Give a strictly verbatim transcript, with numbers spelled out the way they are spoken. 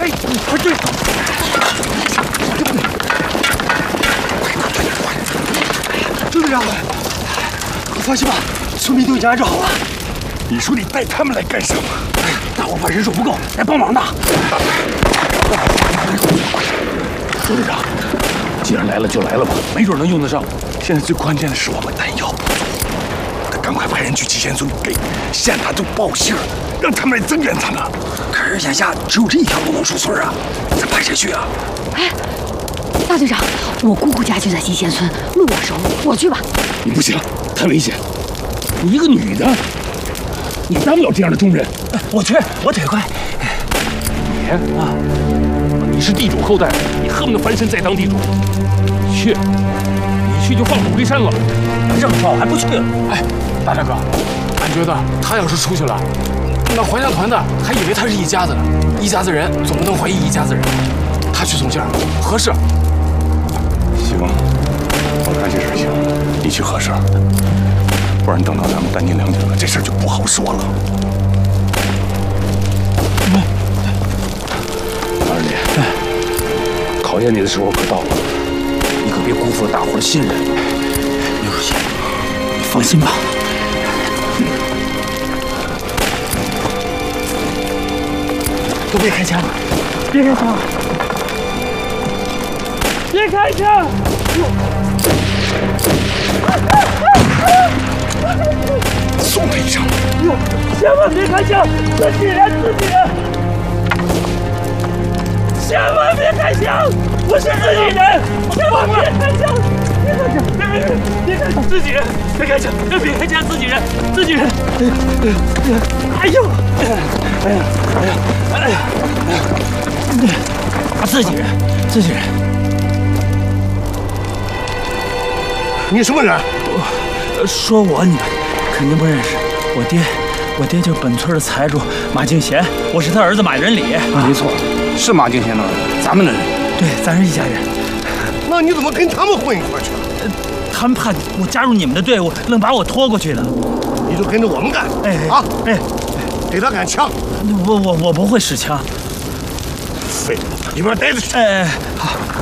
哎，快追！周队长，放心吧，村民都已经安置好了。 你说你带他们来干什么？ 哎，大伙怕人手不够，来帮忙的。 周队长，既然来了就来了吧，没准能用得上。现在最关键的是我们弹药不足，得赶快派人去七贤村给县大队报信儿，让他们来增援咱们。 可是眼下只有这一条路能出村啊，咱派谁去啊？ 哎，大队长，我姑姑家就在西贤村，路我熟，我去吧。 你不行，太危险。你一个女的，你当不了这样的重任。 我去，我腿快。 你啊，你是地主后代，你恨不得翻身再当地主。去，你去就放虎归山了。 这么说我还不去了？ 哎，大大哥，俺觉得他要是出去了，那怀乡团的还以为他是一家子呢。一家子人总不能怀疑一家子人，他去送信儿合适。 行，我看这事行，你去合适。不然等到咱们弹尽粮绝了，这事儿就不好说了。二弟，考验你的时候可到了，你可别辜负了大伙的信任。 刘书记，你放心吧。都别开枪，别开枪，别开枪！ 送他一枪！ 哟，千万别开枪，自己人自己人！千万别开枪，我是自己人，千万别开枪！别开枪！别别别别开枪！自己人，别开枪！别开枪！自己人，自己人！哎呦！哎呀！哎呀！哎呀！哎呀！自己人，自己人！ 你什么人？ 我说我你们肯定不认识，我爹，我爹就是本村的财主马敬贤，我是他儿子马仁礼。 没错，是马敬贤的儿子，咱们的人。 对，咱是一家人。 那你怎么跟他们混一块去了？ 他们怕我加入你们的队伍，愣把我拖过去的。 你就跟着我们干！ 哎啊， 哎， 给他杆枪！ 我我我不会使枪。 废物，里边待着去。 哎哎，好。